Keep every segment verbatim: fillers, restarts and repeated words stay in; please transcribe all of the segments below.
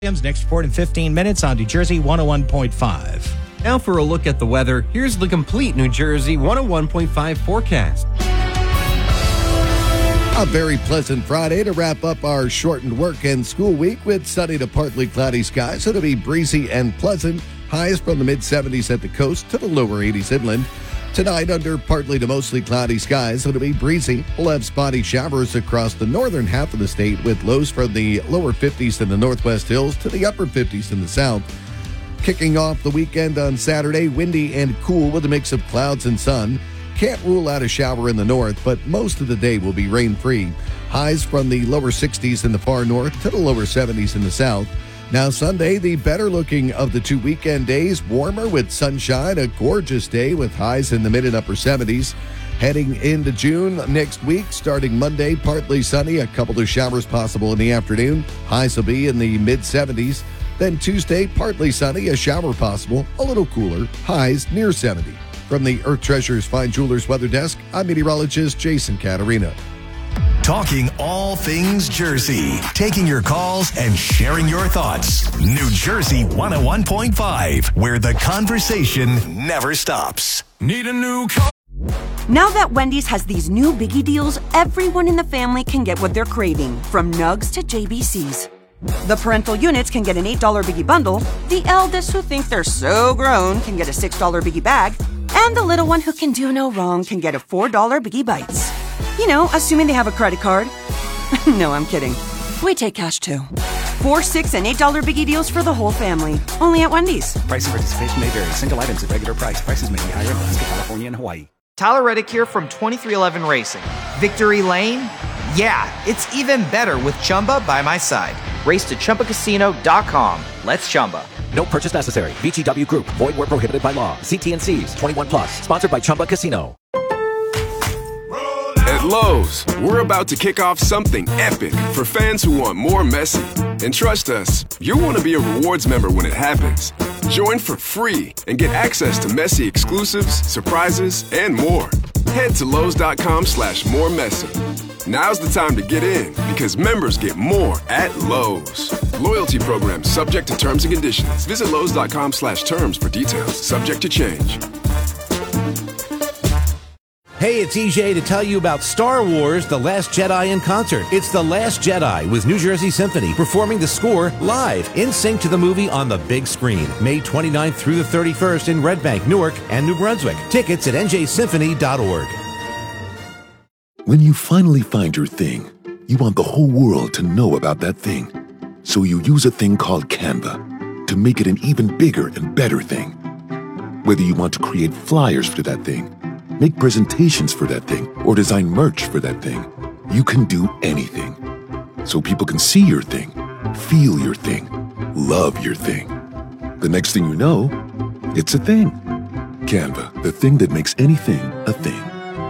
Next report in fifteen minutes on New Jersey one oh one point five. Now for a look at the weather, here's the complete New Jersey one oh one point five forecast. A very pleasant Friday to wrap up our shortened work and school week with sunny to partly cloudy skies. It'll be breezy and pleasant. Highs from the mid seventies at the coast to the lower eighties inland. Tonight, under partly to mostly cloudy skies, it'll be breezy. We'll have spotty showers across the northern half of the state with lows from the lower fifties in the northwest hills to the upper fifties in the south. Kicking off the weekend on Saturday, windy and cool with a mix of clouds and sun. Can't rule out a shower in the north, but most of the day will be rain-free. Highs from the lower sixties in the far north to the lower seventies in the south. Now Sunday, the better looking of the two weekend days, warmer with sunshine, a gorgeous day with highs in the mid and upper seventies. Heading into June next week, starting Monday, partly sunny, a couple of showers possible in the afternoon. Highs will be in the mid seventies. Then Tuesday, partly sunny, a shower possible, a little cooler, highs near seventy. From the Earth Treasures Fine Jewelers Weather Desk, I'm meteorologist Jason Caterina. Talking all things Jersey, taking your calls and sharing your thoughts. New Jersey one oh one point five, where the conversation never stops. Need a new car? Now that Wendy's has these new biggie deals, everyone in the family can get what they're craving, from nugs to J B Cs. The parental units can get an eight dollar biggie bundle, the eldest who think they're so grown can get a six dollar biggie bag, and the little one who can do no wrong can get a four dollar biggie bites. You know, assuming they have a credit card. No, I'm kidding. We take cash too. Four, six, and eight dollar biggie deals for the whole family. Only at Wendy's. Price and participation may vary. Single items at regular price. Prices may be higher in Alaska, California, and Hawaii. Tyler Reddick here from twenty-three eleven Racing. Victory Lane? Yeah, it's even better with Chumba by my side. Race to Chumba Casino dot com. Let's Chumba. No purchase necessary. V G W Group. Void where prohibited by law. See T and C's. twenty-one plus. Sponsored by Chumba Casino. At Lowe's, we're about to kick off something epic for fans who want more Messi. And trust us, you'll want to be a rewards member when it happens. Join for free and get access to Messi exclusives, surprises, and more. Head to Lowe's.com slash more Messi. Now's the time to get in because members get more at Lowe's. Loyalty program subject to terms and conditions. Visit Lowe's.com slash terms for details. Subject to change. Hey, it's E J to tell you about Star Wars The Last Jedi in concert. It's The Last Jedi with New Jersey Symphony performing the score live in sync to the movie on the big screen. May twenty-ninth through the thirty-first in Red Bank, Newark, and New Brunswick. Tickets at N J symphony dot org. When you finally find your thing, you want the whole world to know about that thing. So you use a thing called Canva to make it an even bigger and better thing. Whether you want to create flyers for that thing, make presentations for that thing, or design merch for that thing, you can do anything. So people can see your thing, feel your thing, love your thing. The next thing you know, it's a thing. Canva, the thing that makes anything a thing.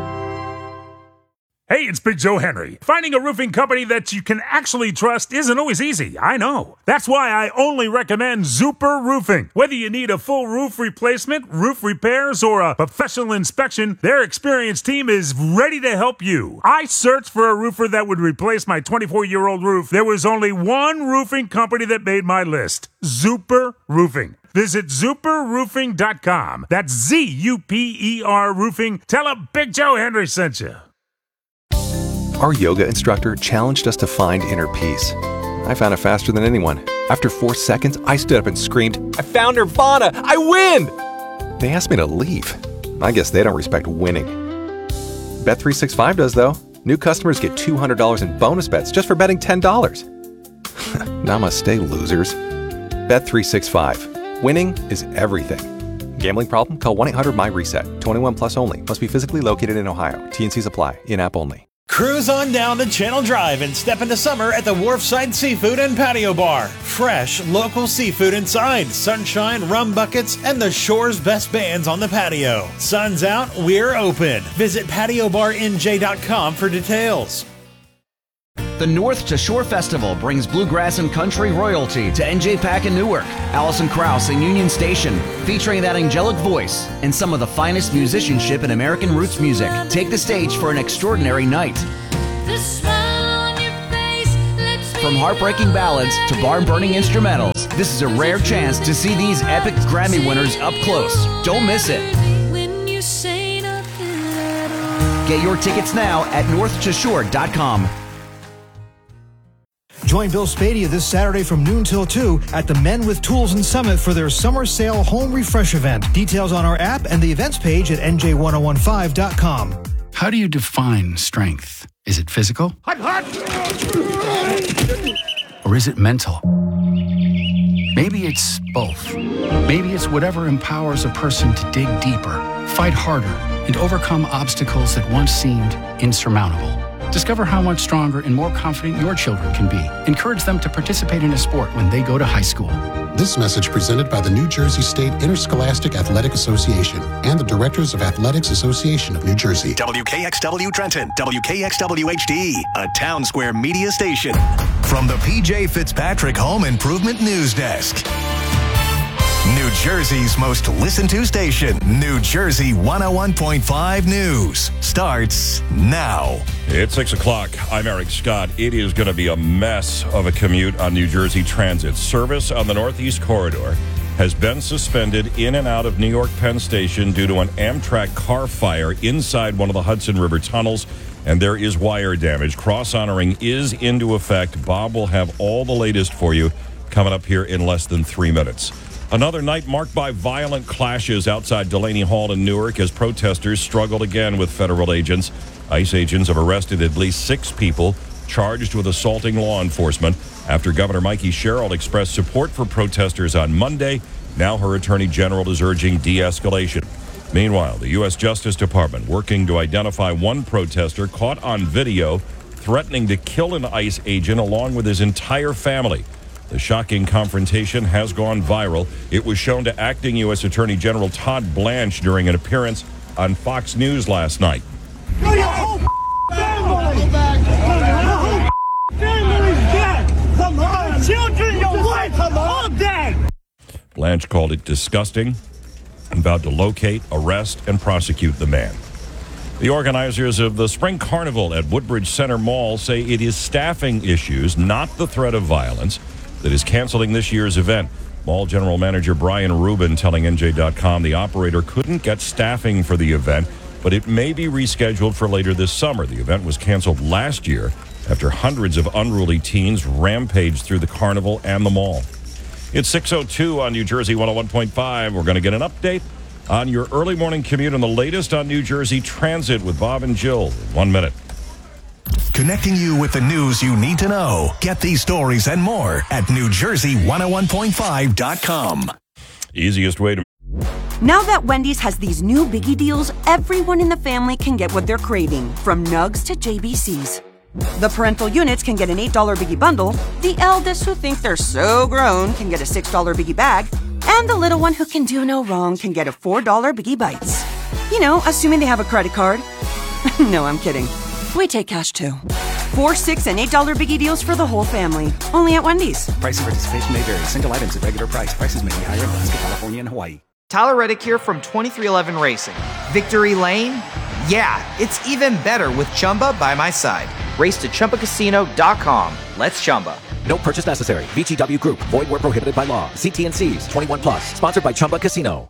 Hey, it's Big Joe Henry. Finding a roofing company that you can actually trust isn't always easy, I know. That's why I only recommend Zuper Roofing. Whether you need a full roof replacement, roof repairs, or a professional inspection, their experienced team is ready to help you. I searched for a roofer that would replace my twenty-four-year-old roof. There was only one roofing company that made my list. Zuper Roofing. Visit Zuper Roofing dot com. That's Z U P E R Roofing. Tell them Big Joe Henry sent you. Our yoga instructor challenged us to find inner peace. I found it faster than anyone. After four seconds, I stood up and screamed, "I found Nirvana! I win!" They asked me to leave. I guess they don't respect winning. Bet three sixty-five does, though. New customers get two hundred dollars in bonus bets just for betting ten dollars. Namaste, losers. Bet three sixty-five. Winning is everything. Gambling problem? Call one eight hundred M Y reset. twenty-one plus only. Must be physically located in Ohio. T and Cs apply. In-app only. Cruise on down to Channel Drive and step into summer at the Wharfside Seafood and Patio Bar. Fresh, local seafood inside, sunshine, rum buckets, and the shore's best bands on the patio. Sun's out, we're open. Visit patio bar N J dot com for details. The North to Shore Festival brings bluegrass and country royalty to N J Pack in Newark. Allison Krauss in Union Station, featuring that angelic voice and some of the finest musicianship in American roots music. Take the stage for an extraordinary night. The smile on your face lets From heartbreaking ballads to barn-burning instrumentals, this is a rare chance to see these epic Grammy winners up close. Don't miss it. Get your tickets now at north to shore dot com. Join Bill Spadia this Saturday from noon till two at the Men with Tools and Summit for their summer sale home refresh event. Details on our app and the events page at N J ten fifteen dot com. How do you define strength? Is it physical? Or is it mental? Maybe it's both. Maybe it's whatever empowers a person to dig deeper, fight harder, and overcome obstacles that once seemed insurmountable. Discover how much stronger and more confident your children can be. Encourage them to participate in a sport when they go to high school. This message presented by the New Jersey State Interscholastic Athletic Association and the Directors of Athletics Association of New Jersey. W K X W Trenton, W K X W H D, a Town Square media station. From the P J Fitzpatrick Home Improvement News Desk. New Jersey's most listened to station, New Jersey one oh one point five News, starts now. It's six o'clock. I'm Eric Scott. It is going to be a mess of a commute on New Jersey Transit. Service on the Northeast Corridor has been suspended in and out of New York Penn Station due to an Amtrak car fire inside one of the Hudson River tunnels, and there is wire damage. Cross-honoring is into effect. Bob will have all the latest for you coming up here in less than three minutes. Another night marked by violent clashes outside Delaney Hall in Newark as protesters struggled again with federal agents. ICE agents have arrested at least six people charged with assaulting law enforcement after Governor Mikey Sherrill expressed support for protesters on Monday. Now her attorney general is urging de-escalation. Meanwhile, the U S Justice Department working to identify one protester caught on video threatening to kill an ICE agent along with his entire family. The shocking confrontation has gone viral. It was shown to acting U S Attorney General Todd Blanche during an appearance on Fox News last night. Your whole family! Your whole family's dead! Come on! Children, your wife, come on, dead! Blanche called it disgusting and vowed to locate, arrest, and prosecute the man. The organizers of the Spring Carnival at Woodbridge Center Mall say it is staffing issues, not the threat of violence, that is canceling this year's event. Mall General Manager Brian Rubin telling N J dot com the operator couldn't get staffing for the event, but it may be rescheduled for later this summer. The event was canceled last year after hundreds of unruly teens rampaged through the carnival and the mall. It's six oh two on New Jersey one oh one point five. We're going to get an update on your early morning commute and the latest on New Jersey Transit with Bob and Jill in one minute. Connecting you with the news you need to know. Get these stories and more at New Jersey one oh one point five dot com. Easiest way to... Now that Wendy's has these new biggie deals, everyone in the family can get what they're craving, from Nugs to J B Cs. The parental units can get an eight dollar biggie bundle, the eldest who think they're so grown can get a six dollar biggie bag, and the little one who can do no wrong can get a four dollar biggie bites. You know, assuming they have a credit card. No, I'm kidding. We take cash too. Four, six, and eight dollar biggie deals for the whole family. Only at Wendy's. Price and participation may vary. Single items at regular price. Prices may be higher in Alaska, California, and Hawaii. Tyler Reddick here from twenty-three eleven Racing. Victory Lane? Yeah, it's even better with Chumba by my side. Race to Chumba Casino dot com. Let's Chumba. No purchase necessary. V G W Group. Void where prohibited by law. See T N Cs. twenty-one plus. Sponsored by Chumba Casino.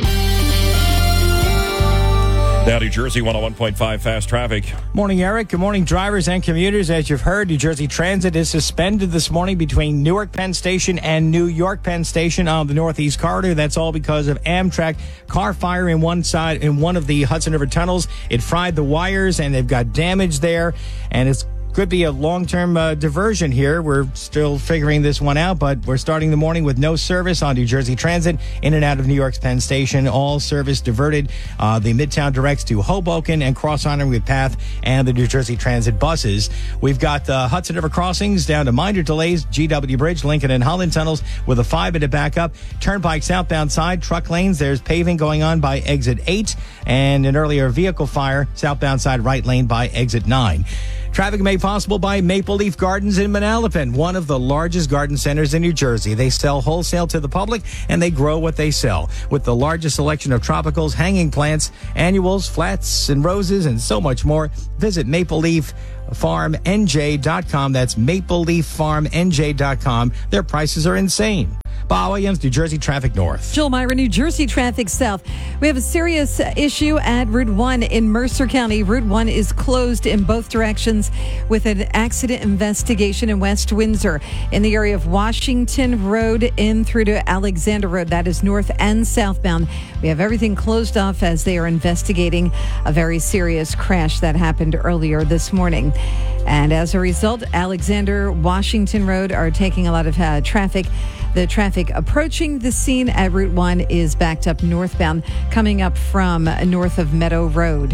Now, New Jersey one oh one point five Fast Traffic. Morning, Eric. Good morning, drivers and commuters. As you've heard, New Jersey Transit is suspended this morning between Newark Penn Station and New York Penn Station on the Northeast Corridor. That's all because of Amtrak car fire in one side, in one of the Hudson River tunnels. It fried the wires, and they've got damage there, and it's could be a long-term uh, diversion here. We're still figuring this one out, but we're starting the morning with no service on New Jersey Transit in and out of New York's Penn Station. All service diverted. Uh, the Midtown directs to Hoboken and cross-honoring with Path and the New Jersey Transit buses. We've got the uh, Hudson River crossings down to minor delays, G W Bridge, Lincoln and Holland tunnels with a five-minute backup. Turnpike southbound side, truck lanes. There's paving going on by exit eight, and an earlier vehicle fire southbound side right lane by exit nine. Traffic made possible by Maple Leaf Gardens in Manalapan, one of the largest garden centers in New Jersey. They sell wholesale to the public, and they grow what they sell. With the largest selection of tropicals, hanging plants, annuals, flats, and roses, and so much more, visit maple leaf farm n j dot com. That's maple leaf farm n j dot com. Their prices are insane. Bob Williams, New Jersey Traffic North. Joel Myra, New Jersey Traffic South. We have a serious issue at Route one in Mercer County. Route one is closed in both directions with an accident investigation in West Windsor. In the area of Washington Road in through to Alexander Road, that is north and southbound. We have everything closed off as they are investigating a very serious crash that happened earlier this morning. And as a result, Alexander, Washington Road are taking a lot of uh, traffic. The traffic approaching the scene at Route one is backed up northbound, coming up from north of Meadow Road.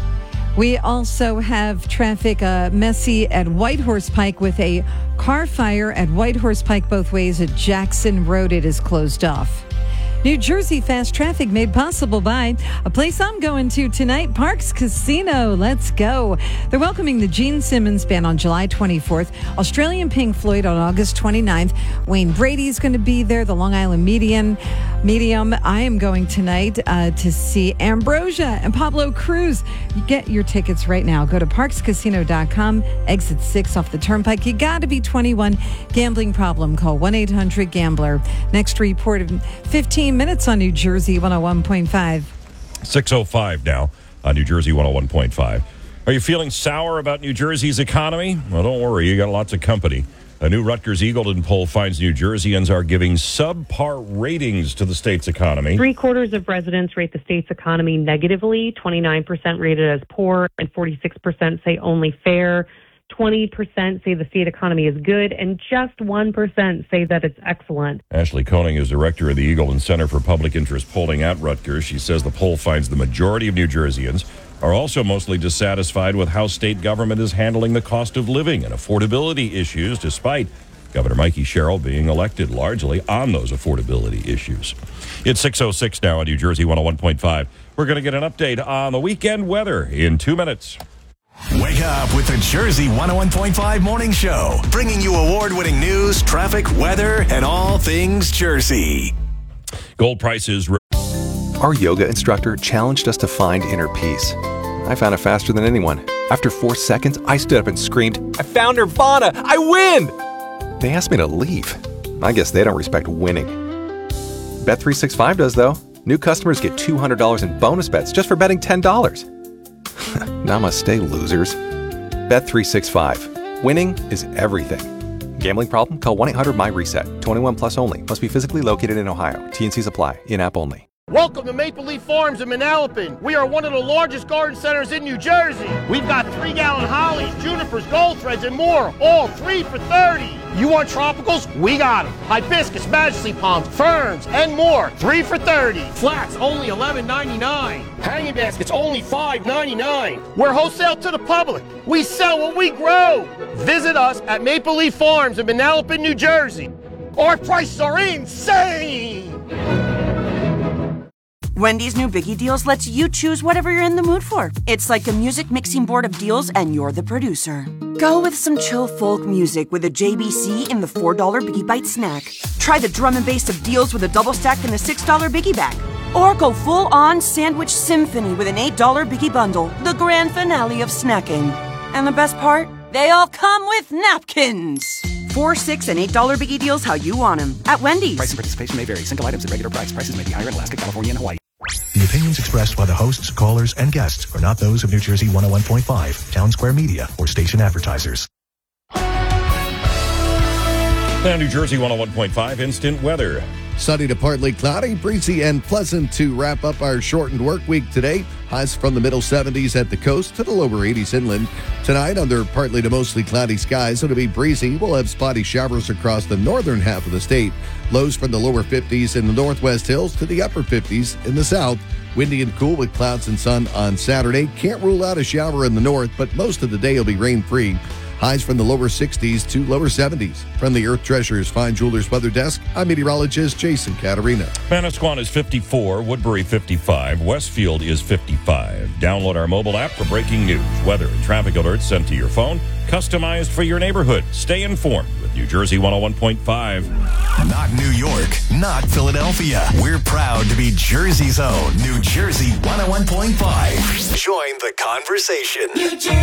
We also have traffic uh, messy at Whitehorse Pike with a car fire at Whitehorse Pike both ways at Jackson Road. It is closed off. New Jersey fast traffic made possible by a place I'm going to tonight, Parks Casino. Let's go. They're welcoming the Gene Simmons Band on July twenty-fourth, Australian Pink Floyd on August twenty-ninth. Wayne Brady's going to be there, the Long Island Medium. Medium. I am going tonight uh, to see Ambrosia and Pablo Cruz. You get your tickets right now. Go to parks casino dot com, exit six off the Turnpike. You got to be twenty-one. Gambling problem, call one eight hundred gambler. Next report in fifteen minutes on New Jersey one oh one point five. six oh five now on New Jersey one oh one point five. Are you feeling sour about New Jersey's economy? Well, don't worry. You got lots of company. A new Rutgers Eagleton poll finds New Jerseyans are giving subpar ratings to the state's economy. Three quarters of residents rate the state's economy negatively, twenty-nine percent rate it as poor, and forty-six percent say only fair. twenty percent say the state economy is good, and just one percent say that it's excellent. Ashley Koenig is director of the Eagleton Center for Public Interest Polling at Rutgers. She says the poll finds the majority of New Jerseyans are also mostly dissatisfied with how state government is handling the cost of living and affordability issues, despite Governor Mikey Sherrill being elected largely on those affordability issues. It's six oh six now on New Jersey one oh one point five. We're going to get an update on the weekend weather in two minutes. Wake up with the Jersey one oh one point five Morning Show, bringing you award-winning news, traffic, weather, and all things Jersey. Gold prices. Our yoga instructor challenged us to find inner peace. I found it faster than anyone. After four seconds, I stood up and screamed, "I found Nirvana! I win!" They asked me to leave. I guess they don't respect winning. Bet three sixty-five does, though. New customers get two hundred dollars in bonus bets just for betting ten dollars. Namaste, losers. Bet three sixty-five. Winning is everything. Gambling problem? Call one eight hundred my reset. twenty-one plus only. Must be physically located in Ohio. T and Cs apply. In-app only. Welcome to Maple Leaf Farms in Manalapan. We are one of the largest garden centers in New Jersey. We've got three-gallon hollies, junipers, gold threads, and more, all three for thirty. You want tropicals? We got them. Hibiscus, majesty palms, ferns, and more, three for thirty. Flats, only eleven ninety-nine. Hanging baskets, only five ninety-nine. We're wholesale to the public. We sell what we grow. Visit us at Maple Leaf Farms in Manalapan, New Jersey. Our prices are insane. Wendy's new Biggie Deals lets you choose whatever you're in the mood for. It's like a music mixing board of deals, and you're the producer. Go with some chill folk music with a J B C in the four dollar Biggie Bite snack. Try the drum and bass of deals with a double stack in the six dollar Biggie Bag. Or go full-on sandwich symphony with an eight dollar Biggie Bundle, the grand finale of snacking. And the best part? They all come with napkins. Four, six, and eight dollar Biggie Deals how you want them at Wendy's. Price and participation may vary. Single items at regular price. Prices may be higher in Alaska, California, and Hawaii. The opinions expressed by the hosts, callers, and guests are not those of New Jersey one oh one point five, Town Square Media, or station advertisers. Now, New Jersey one oh one point five instant weather. Sunny to partly cloudy, breezy and pleasant to wrap up our shortened work week today. Highs from the middle seventies at the coast to the lower eighties inland. Tonight, under partly to mostly cloudy skies, it'll be breezy. We'll have spotty showers across the northern half of the state. Lows from the lower fifties in the northwest hills to the upper fifties in the south. Windy and cool with clouds and sun on Saturday. Can't rule out a shower in the north, but most of the day will be rain-free. Highs from the lower sixties to lower seventies. From the Earth Treasures Fine Jewelers Weather Desk, I'm meteorologist Jason Caterina. Manasquan is fifty-four, Woodbury fifty-five, Westfield is fifty-five. Download our mobile app for breaking news, weather, and traffic alerts sent to your phone, customized for your neighborhood. Stay informed with New Jersey one oh one point five. Not New York, not Philadelphia. We're proud to be Jersey's own New Jersey one oh one point five. Join the conversation. New Jersey.